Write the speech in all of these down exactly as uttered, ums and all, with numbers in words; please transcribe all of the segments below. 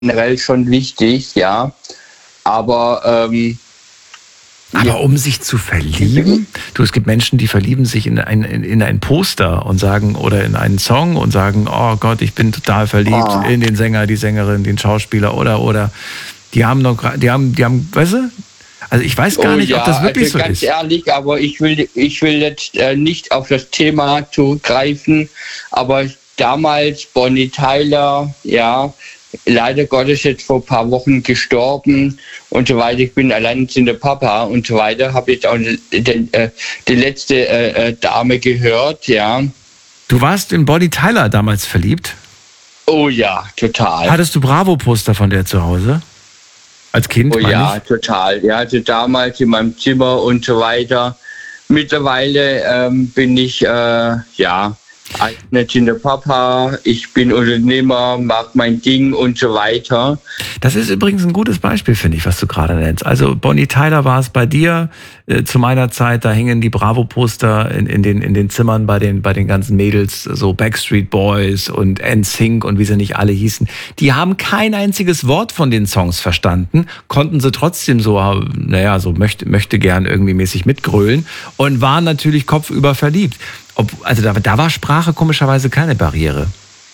generell schon wichtig, ja. Aber ähm, Aber ja. um sich zu verlieben? Du, es gibt Menschen, die verlieben sich in ein, in, in ein Poster und sagen, oder in einen Song und sagen, oh Gott, ich bin total verliebt oh. in den Sänger, die Sängerin, den Schauspieler oder, oder, die haben noch, die haben, die haben, weißt du? Also ich weiß gar oh, nicht, ja, ob das wirklich also so ganz ist. Ganz ehrlich, aber ich will, ich will jetzt äh, nicht auf das Thema zurückgreifen, aber damals Bonnie Tyler, ja, leider Gottes jetzt vor ein paar Wochen gestorben und so weiter. Ich bin alleinerziehender Papa und so weiter. Habe jetzt auch die, äh, die letzte äh, Dame gehört, ja. Du warst in Bonnie Tyler damals verliebt? Oh ja, total. Hattest du Bravo-Poster von der zu Hause? Als Kind? Oh ja, ich? total. Ja, also damals in meinem Zimmer und so weiter. Mittlerweile ähm, bin ich, äh, ja, alleinerziehender Papa, ich bin Unternehmer, mache mein Ding und so weiter. Das ist übrigens ein gutes Beispiel, finde ich, was du gerade nennst. Also Bonnie Tyler war es bei dir äh, zu meiner Zeit, da hingen die Bravo-Poster in, in, den, in den Zimmern bei den, bei den ganzen Mädels, so Backstreet Boys und N Sync und wie sie nicht alle hießen. Die haben kein einziges Wort von den Songs verstanden, konnten sie trotzdem so, naja, so möchte, möchte gern irgendwie mäßig mitgrölen und waren natürlich kopfüber verliebt. Ob, also da, da war Sprache komischerweise keine Barriere.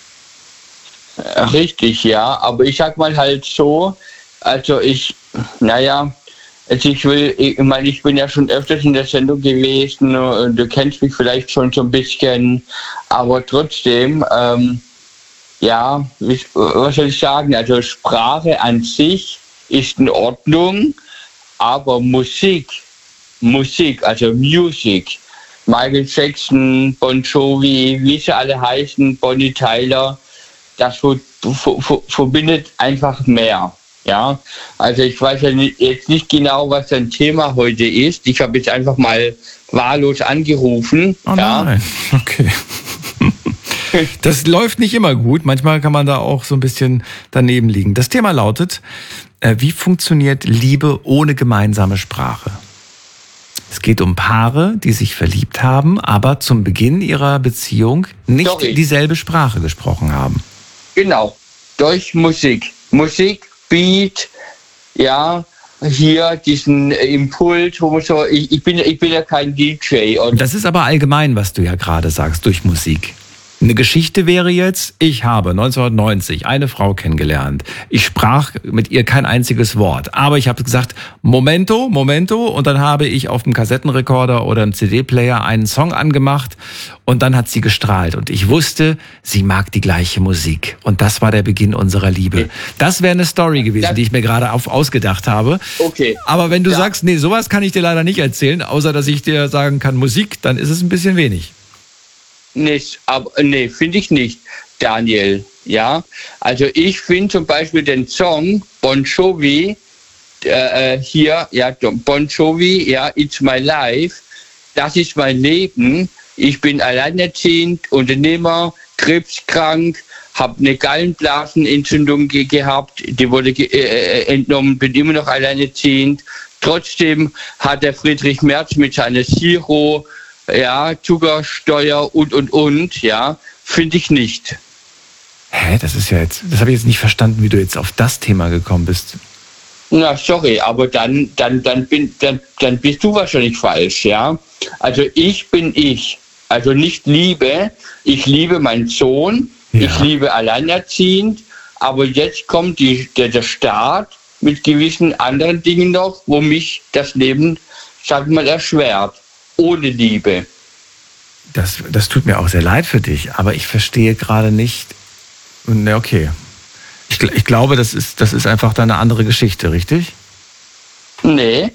Richtig, ja. Aber ich sag mal halt so, also ich, naja, also ich will, ich meine, ich bin ja schon öfters in der Sendung gewesen, du kennst mich vielleicht schon so ein bisschen, aber trotzdem, ähm, ja, was soll ich sagen, also Sprache an sich ist in Ordnung, aber Musik, Musik, also Music, Michael Jackson, Bon Jovi, wie sie alle heißen, Bonnie Tyler, das verbindet einfach mehr. Ja, also ich weiß ja nicht, jetzt nicht genau, was dein Thema heute ist. Ich habe jetzt einfach mal wahllos angerufen. Oh ja. Nein, okay. Das läuft nicht immer gut. Manchmal kann man da auch so ein bisschen daneben liegen. Das Thema lautet, wie funktioniert Liebe ohne gemeinsame Sprache? Es geht um Paare, die sich verliebt haben, aber zum Beginn ihrer Beziehung nicht Sorry. dieselbe Sprache gesprochen haben. Genau, durch Musik. Musik, Beat, ja, hier diesen Impuls, wo man so, ich, ich, bin, ich bin ja kein D J. Und das ist aber allgemein, was du ja gerade sagst, durch Musik. Eine Geschichte wäre jetzt, ich habe neunzehnhundertneunzig eine Frau kennengelernt. Ich sprach mit ihr kein einziges Wort. Aber ich habe gesagt, Momento, Momento. Und dann habe ich auf dem Kassettenrekorder oder einem C D-Player einen Song angemacht. Und dann hat sie gestrahlt. Und ich wusste, sie mag die gleiche Musik. Und das war der Beginn unserer Liebe. Das wäre eine Story gewesen, das, die ich mir gerade auf, ausgedacht habe. Okay. Aber wenn du ja. sagst, nee, sowas kann ich dir leider nicht erzählen, außer dass ich dir sagen kann, Musik, dann ist es ein bisschen wenig. Nicht, aber nee, finde ich nicht, Daniel. Ja, also ich finde zum Beispiel den Song Bon Jovi äh, hier, ja, Bon Jovi, ja, It's My Life. Das ist mein Leben. Ich bin alleinerziehend, Unternehmer, krebskrank, habe eine Gallenblasenentzündung ge- gehabt, die wurde ge- äh, entnommen, bin immer noch alleinerziehend. Trotzdem hat der Friedrich Merz mit seiner Zero, ja, Zuckersteuer und, und, und, ja, finde ich nicht. Hä, das ist ja jetzt, das habe ich jetzt nicht verstanden, wie du jetzt auf das Thema gekommen bist. Na, sorry, aber dann, dann, dann, bin, dann, dann bist du wahrscheinlich falsch, ja. Also ich bin ich, also nicht Liebe, ich liebe meinen Sohn, ja. Ich liebe alleinerziehend, aber jetzt kommt die, der, der Staat mit gewissen anderen Dingen noch, wo mich das Leben, sag mal, erschwert. Ohne Liebe. Das, das tut mir auch sehr leid für dich, aber ich verstehe gerade nicht. Ne, okay. Ich, ich glaube, das ist, das ist einfach da eine andere Geschichte, richtig? Nee.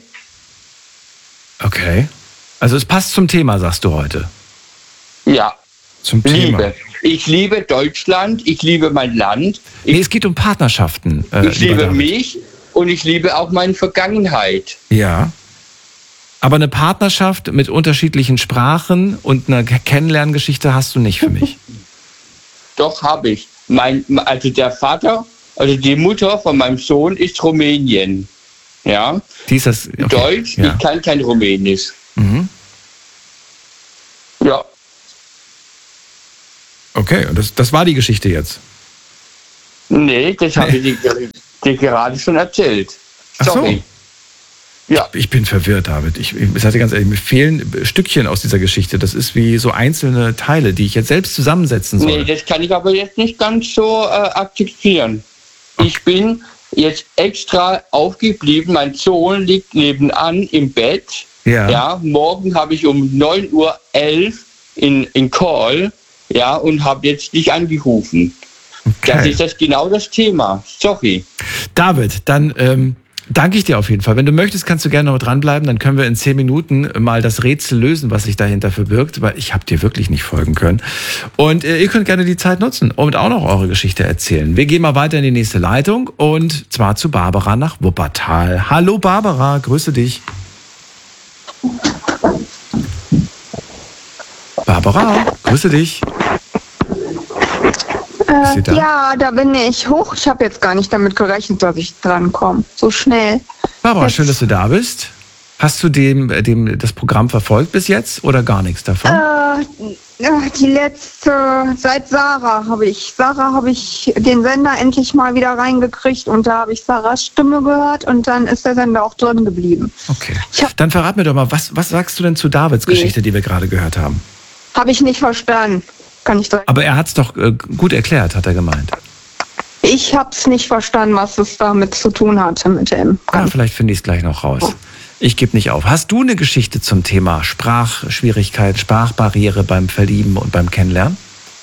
Okay. Also es passt zum Thema, sagst du heute. Ja. Zum Thema. Liebe. Ich liebe Deutschland, ich liebe mein Land. Ich, nee, es geht um Partnerschaften. Äh, ich liebe David. mich und ich liebe auch meine Vergangenheit. Ja. Aber eine Partnerschaft mit unterschiedlichen Sprachen und einer Kennenlerngeschichte hast du nicht für mich. Doch, habe ich. Mein, also der Vater, also die Mutter von meinem Sohn ist Rumänien. Ja. Die ist das, okay. Deutsch, ja. Ich kann kein Rumänisch. Mhm. Ja. Okay, und das, das war die Geschichte jetzt? Nee, das habe ich dir, dir gerade schon erzählt. Sorry. Ach so. Ja. Ich, ich bin verwirrt, David. Ich, ich sage dir ganz ehrlich, mir fehlen Stückchen aus dieser Geschichte. Das ist wie so einzelne Teile, die ich jetzt selbst zusammensetzen soll. Nee, das kann ich aber jetzt nicht ganz so äh, akzeptieren. Okay. Ich bin jetzt extra aufgeblieben. Mein Sohn liegt nebenan im Bett. Ja. Ja, morgen habe ich um neun Uhr elf in, in Call, ja, und habe jetzt dich angerufen. Okay. Das ist das genau das Thema. Sorry. David, dann ähm, danke ich dir auf jeden Fall. Wenn du möchtest, kannst du gerne noch dranbleiben. Dann können wir in zehn Minuten mal das Rätsel lösen, was sich dahinter verbirgt, weil ich habe dir wirklich nicht folgen können. Und äh, ihr könnt gerne die Zeit nutzen und auch noch eure Geschichte erzählen. Wir gehen mal weiter in die nächste Leitung und zwar zu Barbara nach Wuppertal. Hallo Barbara, grüße dich. Barbara, grüße dich. Äh, da? Ja, da bin ich. Hoch, ich habe jetzt gar nicht damit gerechnet, dass ich drankomme. So schnell. Barbara, jetzt. Schön, dass du da bist. Hast du dem, dem das Programm verfolgt bis jetzt oder gar nichts davon? Äh, die letzte, seit Sarah habe ich, Sarah habe ich den Sender endlich mal wieder reingekriegt und da habe ich Sarahs Stimme gehört und dann ist der Sender auch drin geblieben. Okay. Dann verrat mir doch mal, was, was sagst du denn zu Davids nee. Geschichte, die wir gerade gehört haben? Habe ich nicht verstanden. Kann ich sagen. Aber er hat es doch äh, gut erklärt, hat er gemeint. Ich habe es nicht verstanden, was es damit zu tun hatte mit dem. Ja, vielleicht finde ich es gleich noch raus. Oh. Ich gebe nicht auf. Hast du eine Geschichte zum Thema Sprachschwierigkeit, Sprachbarriere beim Verlieben und beim Kennenlernen?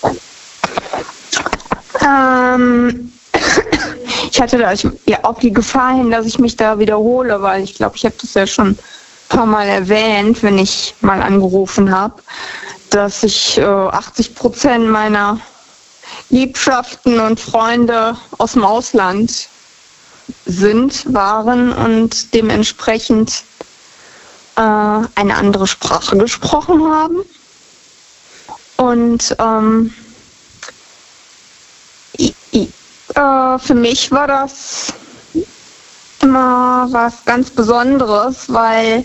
Ähm, ich hatte da ja auch die Gefahr hin, dass ich mich da wiederhole, weil ich glaube, ich habe das ja schon ein paar Mal erwähnt, wenn ich mal angerufen habe, dass ich äh, achtzig Prozent meiner Liebschaften und Freunde aus dem Ausland sind, waren und dementsprechend äh, eine andere Sprache gesprochen haben. Und ähm, ich, ich, äh, für mich war das immer was ganz Besonderes, weil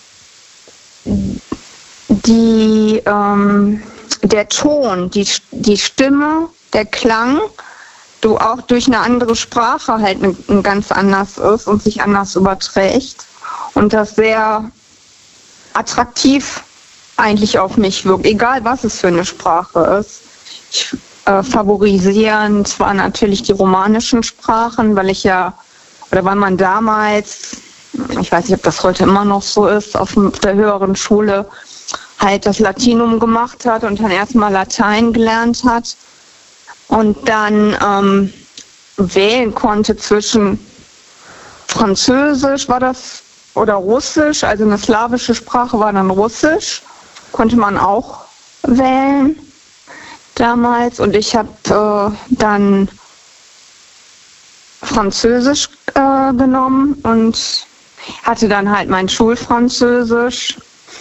die, ähm, der Ton, die, die Stimme, der Klang, du auch durch eine andere Sprache halt ne, ne ganz anders ist und sich anders überträgt und das sehr attraktiv eigentlich auf mich wirkt, egal was es für eine Sprache ist. Ich äh, favorisieren zwar natürlich die romanischen Sprachen, weil ich ja, oder weil man damals, ich weiß nicht, ob das heute immer noch so ist, auf der höheren Schule halt das Latinum gemacht hat und dann erstmal Latein gelernt hat und dann ähm, wählen konnte zwischen Französisch war das oder Russisch, also eine slawische Sprache war dann Russisch, konnte man auch wählen damals und ich habe äh, dann Französisch äh, genommen und hatte dann halt mein Schulfranzösisch.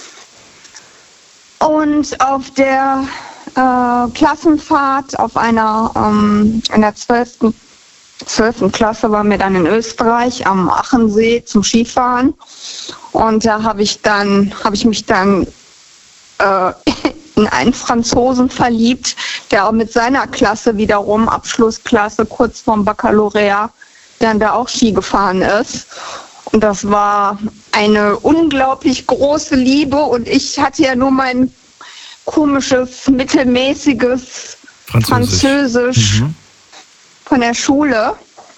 Und auf der äh, Klassenfahrt, auf einer, ähm, in der zwölften Klasse waren wir dann in Österreich am Achensee zum Skifahren. Und da habe ich dann, habe ich mich dann äh, in einen Franzosen verliebt, der auch mit seiner Klasse wiederum, Abschlussklasse, kurz vorm Baccalaureat, dann da auch Ski gefahren ist. Und das war eine unglaublich große Liebe und ich hatte ja nur mein komisches, mittelmäßiges Französisch, Französisch mhm. von der Schule.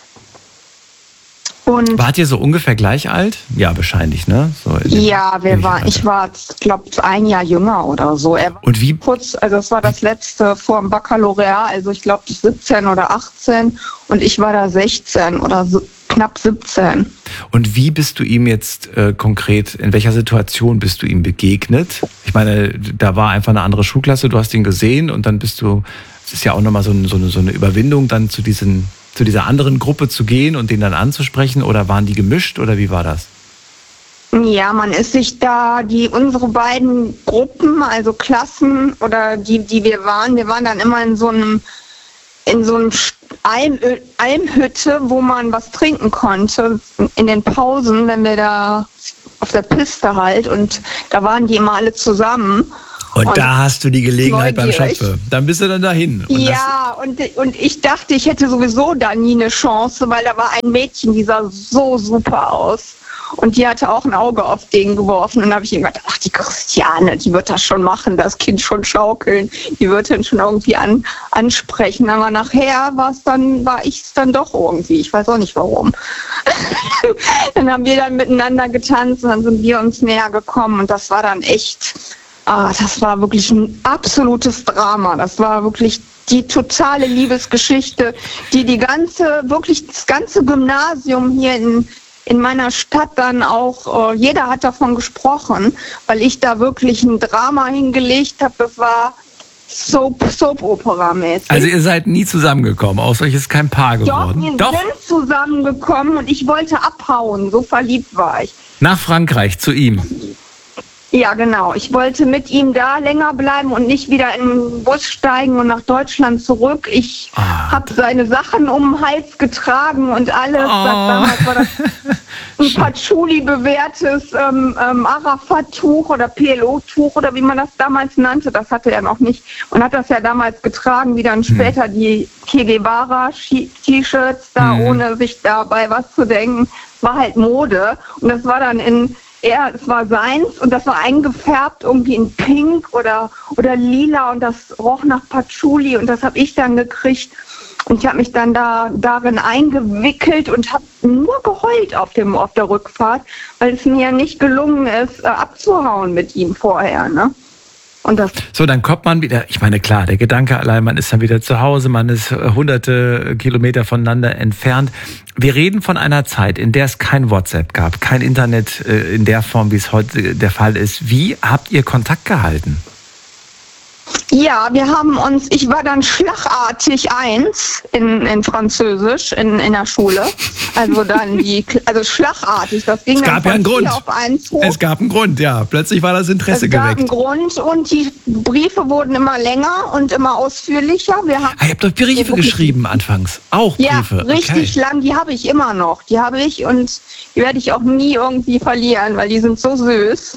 Und wart ihr so ungefähr gleich alt? Ja, wahrscheinlich, ne? So ja, wir waren, ich war, glaube ein Jahr jünger oder so. Er war und wie? Kurz, also das war das letzte vor dem Baccalaureat, also ich glaube siebzehn oder achtzehn und ich war da sechzehn oder so, knapp siebzehn. Und wie bist du ihm jetzt äh, konkret, in welcher Situation bist du ihm begegnet? Ich meine, da war einfach eine andere Schulklasse, du hast ihn gesehen und dann bist du, es ist ja auch nochmal so, so, eine, so eine Überwindung, dann zu diesen zu dieser anderen Gruppe zu gehen und den dann anzusprechen oder waren die gemischt oder wie war das? Ja, man ist sich da, die unsere beiden Gruppen, also Klassen oder die, die wir waren, wir waren dann immer in so einem in so einem Alm, Almhütte, wo man was trinken konnte in den Pausen, wenn wir da auf der Piste halt und da waren die immer alle zusammen Und, und da hast du die Gelegenheit neugierig. beim Schopfe. Dann bist du dann dahin. Und ja, und, und ich dachte, ich hätte sowieso da nie eine Chance, weil da war ein Mädchen, die sah so super aus. Und die hatte auch ein Auge auf den geworfen. Und dann habe ich ihm gedacht, ach, die Christiane, die wird das schon machen, das Kind schon schaukeln. Die wird ihn schon irgendwie an, ansprechen. Aber nachher war es dann, war ich es dann doch irgendwie. Ich weiß auch nicht warum. Dann haben wir dann miteinander getanzt und dann sind wir uns näher gekommen. Und das war dann echt, ah, das war wirklich ein absolutes Drama. Das war wirklich die totale Liebesgeschichte, die die ganze, wirklich das ganze Gymnasium hier in in meiner Stadt dann auch, äh, jeder hat davon gesprochen, weil ich da wirklich ein Drama hingelegt habe. Das war Soap, Soap-Opera-mäßig. Also ihr seid nie zusammengekommen, aus euch ist kein Paar geworden. Doch, wir Doch. sind zusammengekommen und ich wollte abhauen, so verliebt war ich. Nach Frankreich, zu ihm? Ja, genau. Ich wollte mit ihm da länger bleiben und nicht wieder in den Bus steigen und nach Deutschland zurück. Ich ah. habe seine Sachen um den Hals getragen und alles. Oh. Damals war das ein Patchouli bewährtes ähm, ähm, Arafat-Tuch oder P L O-Tuch oder wie man das damals nannte. Das hatte er noch nicht und hat das ja damals getragen, wie dann später hm. die Che Guevara-T-Shirts da, hm. ohne sich dabei was zu denken. War halt Mode und das war dann in Er, es war seins und das war eingefärbt irgendwie in Pink oder, oder Lila und das roch nach Patchouli und das habe ich dann gekriegt und ich habe mich dann da darin eingewickelt und habe nur geheult auf dem auf der Rückfahrt, weil es mir nicht gelungen ist, äh, abzuhauen mit ihm vorher, ne? Und das so, dann kommt man wieder, ich meine, klar, der Gedanke allein, man ist dann wieder zu Hause, man ist hunderte Kilometer voneinander entfernt. Wir reden von einer Zeit, in der es kein WhatsApp gab, kein Internet in der Form, wie es heute der Fall ist. Wie habt ihr Kontakt gehalten? Ja, wir haben uns, ich war dann schlagartig eins in, in Französisch in, in der Schule. Also dann die, also schlagartig, das ging es gab dann von ja einen Grund. auf eins hoch. Es gab einen Grund, ja. Plötzlich war das Interesse geweckt. Es gab einen Grund und die Briefe wurden immer länger und immer ausführlicher. Wir haben ah, ihr habt doch Briefe geschrieben anfangs, auch Briefe. Ja, richtig okay. lang, die habe ich immer noch. Die habe ich und die werde ich auch nie irgendwie verlieren, weil die sind so süß.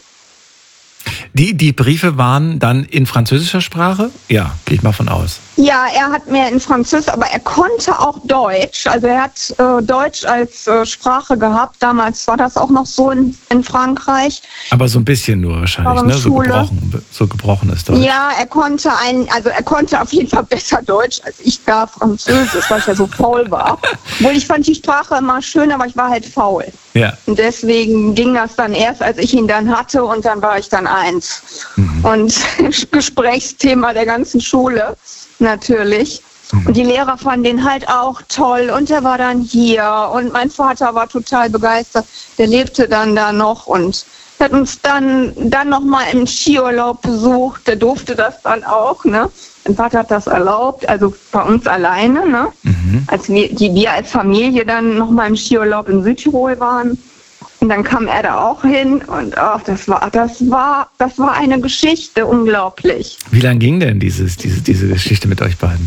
Die, die Briefe waren dann in französischer Sprache? Ja, gehe ich mal von aus. Ja, er hat mehr in Französisch, aber er konnte auch Deutsch. Also er hat äh, Deutsch als äh, Sprache gehabt. Damals war das auch noch so in, in Frankreich. Aber so ein bisschen nur wahrscheinlich, ne? So gebrochen, so gebrochenes Deutsch. Ja, er konnte ein, also er konnte auf jeden Fall besser Deutsch als ich da Französisch, weil ich ja so faul war. Obwohl ich fand die Sprache immer schön, aber ich war halt faul. Ja. Und deswegen ging das dann erst, als ich ihn dann hatte und dann war ich dann eins. Mhm. Und Gesprächsthema der ganzen Schule. Natürlich. Und die Lehrer fanden den halt auch toll und er war dann hier und mein Vater war total begeistert. Der lebte dann da noch und hat uns dann, dann nochmal im Skiurlaub besucht. Der durfte das dann auch, ne? Mein Vater hat das erlaubt, also bei uns alleine, ne? Mhm. Als wir, die wir als Familie dann nochmal im Skiurlaub in Südtirol waren. Und dann kam er da auch hin und ach, das war, das war, das war eine Geschichte, unglaublich. Wie lang ging denn dieses, diese, diese Geschichte mit euch beiden?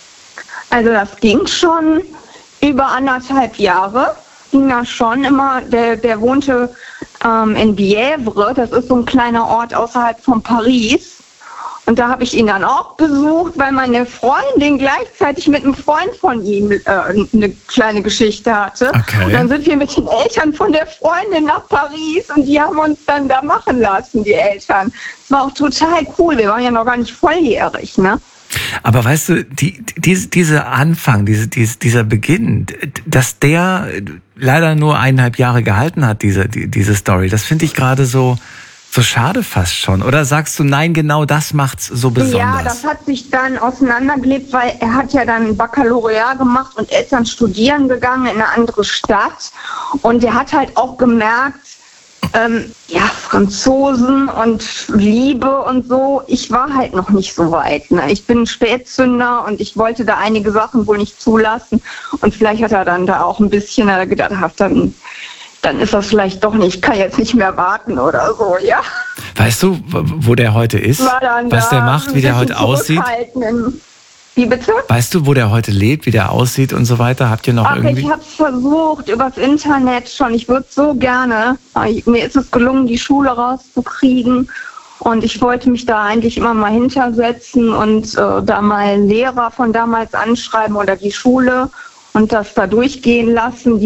Also das ging schon über anderthalb Jahre, ging das schon immer. Der, der wohnte ähm, in Bièvre, das ist so ein kleiner Ort außerhalb von Paris. Und da habe ich ihn dann auch besucht, weil meine Freundin gleichzeitig mit einem Freund von ihm äh, eine kleine Geschichte hatte. Okay. Und dann sind wir mit den Eltern von der Freundin nach Paris und die haben uns dann da machen lassen, die Eltern. Das war auch total cool, wir waren ja noch gar nicht volljährig, ne? Aber weißt du, die, die, dieser Anfang, diese, diese, dieser Beginn, dass der leider nur eineinhalb Jahre gehalten hat, diese, die, diese Story, das finde ich gerade so... So schade fast schon. Oder sagst du, nein, genau das macht's so besonders? Ja, das hat sich dann auseinandergelebt, weil er hat ja dann Baccalaureat gemacht und er ist dann studieren gegangen in eine andere Stadt. Und er hat halt auch gemerkt, ähm, ja, Franzosen und Liebe und so, ich war halt noch nicht so weit. Ne? Ich bin Spätzünder und ich wollte da einige Sachen wohl nicht zulassen. Und vielleicht hat er dann da auch ein bisschen äh, gedacht, hat dann... dann ist das vielleicht doch nicht, ich kann jetzt nicht mehr warten oder so, ja. Weißt du, wo der heute ist? Was der macht, wie der heute aussieht? Wie bitte? Weißt du, wo der heute lebt, wie der aussieht und so weiter? Habt ihr noch Ach, irgendwie... ich habe es versucht, übers Internet schon. Ich würde so gerne, mir ist es gelungen, die Schule rauszukriegen. Und ich wollte mich da eigentlich immer mal hintersetzen und äh, da mal Lehrer von damals anschreiben oder die Schule und das da durchgehen lassen.